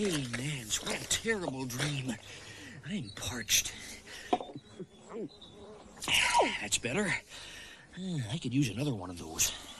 Holy Nance, what a terrible dream. I'm parched. That's better. I could use another one of those.